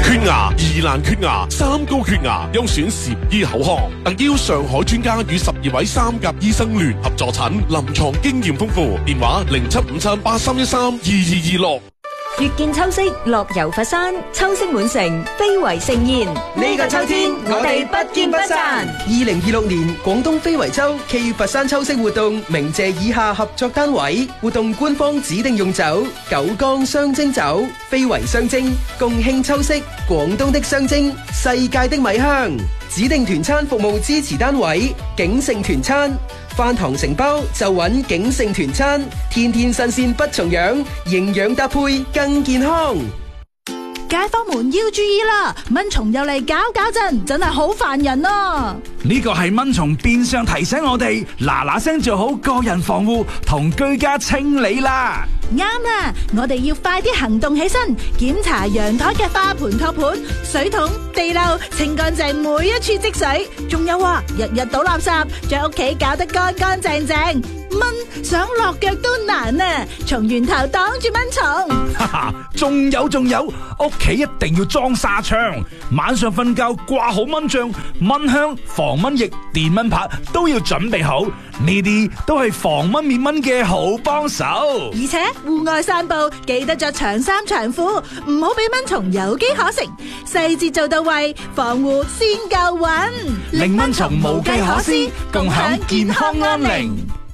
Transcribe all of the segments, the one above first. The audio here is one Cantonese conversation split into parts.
缺牙、疑難缺牙、三高缺牙，優選禪醫口腔，特邀上海專家與12位三甲醫生聯合助診，臨床經驗豐富。電話075783132226。 月見秋色，樂遊佛山，秋色滿城，非遺盛宴。 呢個秋天，我哋不見不散。2026年廣東非遺周暨佛山秋色活動，鳴謝以下合作單位。活動官方指定用酒：九江雙蒸酒，非遺雙蒸，共慶秋色，廣東的雙蒸，世界的米香。指定團餐服務支持單位：景盛團餐。飯堂承包就揾景盛團餐，天天新鮮不重樣，營養搭配更健康。 街坊們要注意啦，蚊蟲又嚟搞震，真係好煩人啊！ 呢個係蚊蟲變相提醒我哋嗱嗱聲做好個人防護同居家清理啦。 啱啦，我哋要快啲行動起身，檢查陽台嘅花盆托盤、水桶、地漏，清乾淨每一處積水。仲有啊，日日倒垃圾，將屋企搞得乾乾淨淨。蚊想落腳都難啊！從源頭擋住蚊蟲。 哈哈，仲有，屋企一定要裝紗窗，晚上瞓覺掛好蚊帳、蚊香、防蚊液、電蚊拍都要準備好，呢啲都係防蚊滅蚊嘅好幫手。 而且戶外散步記得着長衫長褲，唔好俾蚊蟲有機可乘，細節做到位，防護先夠穩， 令蚊蟲無計可施，共享健康安寧。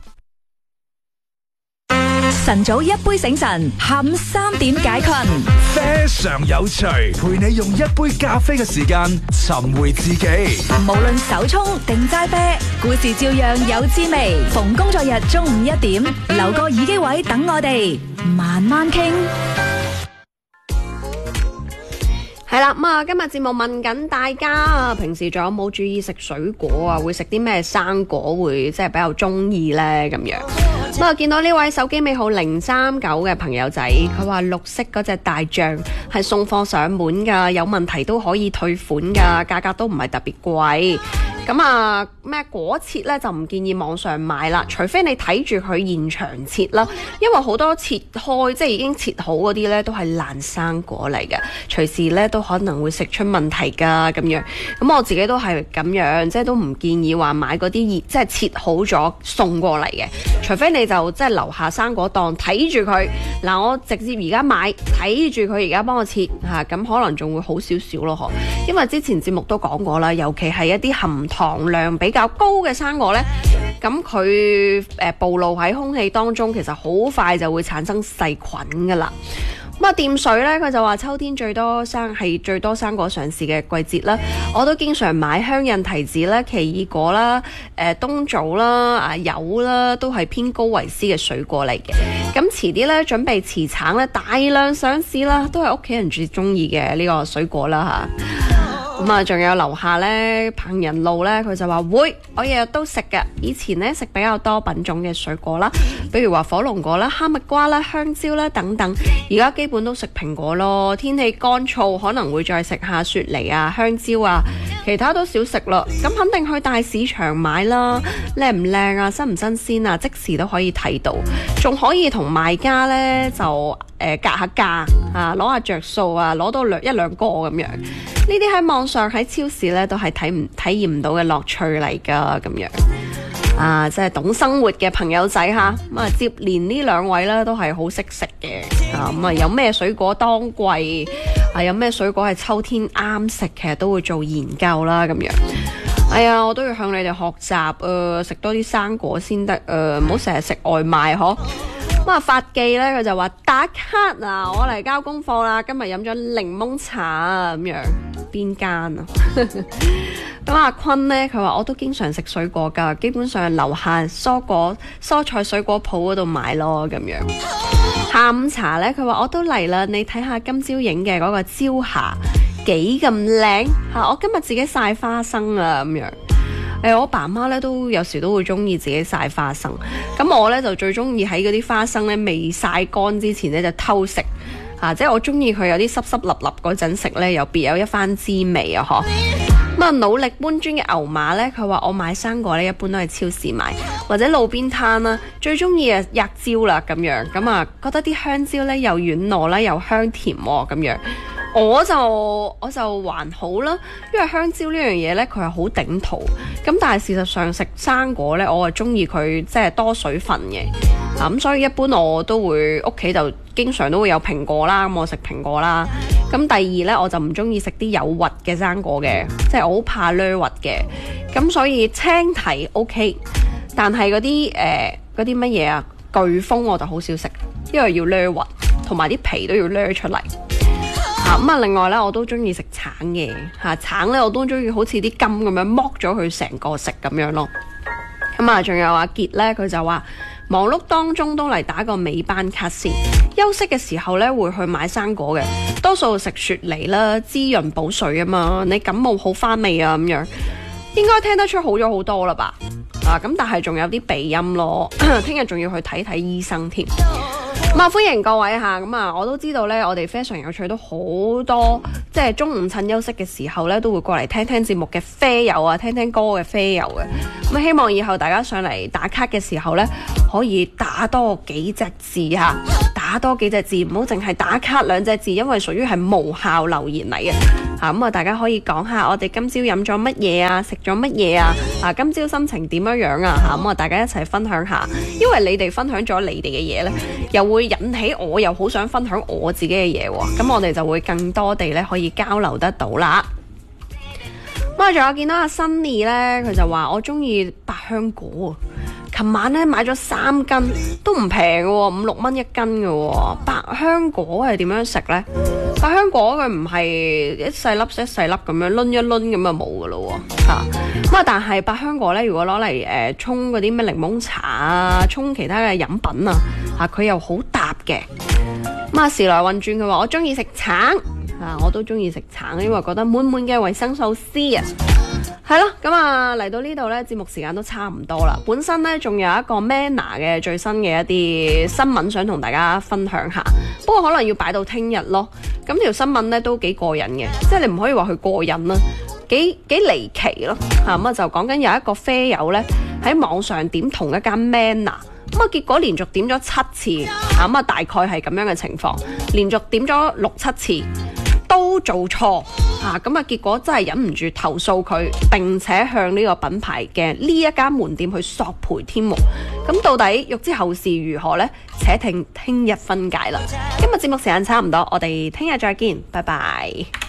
晨早一杯醒神，下午3點解困。 非常有趣，陪你用一杯咖啡嘅時間尋回自己。 無論手沖定齋啤，故事照樣有滋味。逢工作日中午1點，留個耳機位等我哋慢慢傾。 係啦，咁啊，今日節目問緊大家，平時仲有冇注意食水果啊？會食啲咩生果會即係比較中意呢？咁樣。咁啊，見到呢位手機尾號039嘅朋友仔，佢話綠色嗰隻大象係送貨上門噶，有問題都可以退款噶，價格都唔係特別貴。咁啊，咩果切咧就唔建議網上買啦，除非你睇住佢現場切啦，因為好多切開即係已經切好嗰啲咧都係爛生果嚟嘅，隨時咧都可能會食出問題噶咁樣。咁我自己都係咁樣，即係都唔建議話買嗰啲即係切好咗送過嚟嘅，除非你就即係樓下生果檔睇住佢。嗱，我直接而家買睇住佢而家幫我切嚇，咁可能仲會好少少咯，因為之前節目都講過啦，尤其係一啲含糖量比較高嘅生果呢，咁佢暴露喺空氣當中，其實好快就會產生細菌噶啦。咁啊，掂水呢，佢就話秋天最多生果上市嘅季節啦。我都經常買香印提子啦、奇異果啦、冬棗啦、柚啦，都係偏高維斯嘅水果嚟嘅。咁遲啲呢，準備遲橙呢，大量上市啦，都係屋企人最中意嘅呢個水果啦嚇。咁啊，仲有樓下咧彭仁路咧，佢就話會，我日日都食嘅。以前咧食比較多品種嘅水果啦，比如話火龍果啦、哈密瓜啦、香蕉啦等等。而家基本都食蘋果咯。天氣乾燥，可能會再食下雪梨啊、香蕉啊，其他都少食啦。咁肯定去大市場買啦，靚唔靚啊、新唔新鮮啊，即時都可以睇到，仲可以同賣家咧就格下價啊，攞下着數啊，攞多一兩個咁樣。呢啲喺網上喺超市咧都係體驗唔到嘅樂趣嚟噶咁樣啊，即係懂生活嘅朋友仔吓。咁啊，接連呢兩位咧都係好識食嘅啊。咁啊，有咩水果當季啊，有咩水果係秋天啱食，其實都會做研究啦咁樣。哎呀，我都要向你哋學習食多啲生果先得唔好成日食外賣嗬。咁啊，發記咧佢就話打卡啊，我嚟交功課啦，今日飲咗檸檬茶啊咁樣。邊間啊？咁阿坤呢，佢話我都經常食水果噶，基本上樓下蔬菜水果鋪嗰度買咯咁樣。下午茶呢，佢話我都嚟啦，你睇下今朝影嘅嗰個朝霞幾咁靚吓，我今日自己曬花生啊咁樣。我爸媽咧都有時都會中意自己曬花生，咁我咧就最中意喺嗰啲花生咧未曬乾之前咧就偷食。即係我中意佢有啲濕濕立立嗰陣食呢，又別有一番滋味啊！咁啊，努力搬磚嘅牛馬呢，佢話我買生果呢，一般都係超市買或者路邊攤啦，最中意啊吔蕉啦咁樣，咁啊覺得啲香蕉呢又軟糯啦，又香甜咁樣。 我就還好啦，因為香蕉呢樣嘢呢，佢係好頂肚。咁但係事實上食生果呢，我係中意佢即係多水分嘅。咁所以一般我都會屋企就經常都會有蘋果啦，咁我食蘋果啦。咁第二呢，我就唔中意食啲有核嘅生果嘅，即係我好怕掠核嘅。咁所以青提 OK， 但係嗰啲乜嘢啊，巨峰我就好少食，因為要掠核，同埋啲皮都要掠出嚟。咁啊，另外咧，我都中意食橙嘅嚇，橙咧我都中意好似啲金咁樣剝咗佢成個食咁樣咯。咁啊，仲有阿傑咧，佢就話忙碌當中都嚟打個尾班卡先，休息嘅時候咧會去買生果嘅，多數食雪梨啦，滋潤補水啊嘛。你感冒好翻未啊？咁樣應該聽得出好咗好多啦吧？咁但係仲有啲鼻音咯，聽日仲要去睇睇醫生添。咁啊，歡迎各位嚇，咁啊，我都知道咧，我哋非常有趣都好多，即係中午趁休息嘅時候咧，都會過嚟聽聽節目嘅啡友啊，聽聽歌嘅啡友嘅。咁希望以後大家上嚟打卡嘅時候咧，可以打多幾隻字嚇，打多幾隻字，唔好淨係打卡兩隻字，因為屬於係無效留言嚟嘅。咁啊，大家可以講下我哋今朝飲咗乜嘢啊，食咗乜嘢啊，今朝心情點樣樣啊，咁啊，大家一齊分享下，因為你哋分享咗你哋嘅嘢呢，又會引起我又好想分享我自己嘅嘢喎，咁我哋就會更多地咧可以交流得到啦。咁啊，仲有見到阿 Sunny 呢，佢就話我中意百香果。琴晚咧買咗3斤，都唔平嘅喎，5-6蚊一斤嘅喎。百香果係點樣食呢？百香果佢唔係一細粒一細粒咁樣攆一攆咁就冇嘅咯喎嚇。咁啊，但係百香果咧，如果攞嚟沖嗰啲咩檸檬茶啊，沖其他嘅飲品啊嚇，佢又好搭嘅。咁啊，時來運轉佢話我中意食橙啊，我都中意食橙，因為覺得滿滿嘅維生素 C 啊。係咯，咁啊嚟到呢度呢，節目時間都差唔多啦。本身呢，仲有一個 Manna 嘅最新嘅一啲新聞想同大家分享下，不過可能要擺到聽日咯。咁條新聞呢都幾過癮嘅，即係你唔可以話佢過癮啦，幾離奇咯。咁啊就講緊有一個啡友呢喺網上點同一間 Manna，咁啊結果連續點咗7次，咁啊大概係咁樣嘅情況，連續點咗6-7次都做錯。咁啊，結果真係忍唔住投訴佢，並且向呢個品牌嘅呢一間門店去索賠添喎。咁到底欲知後事如何呢？且聽日分解啦。今日節目時間差唔多，我哋聽日再見，拜拜。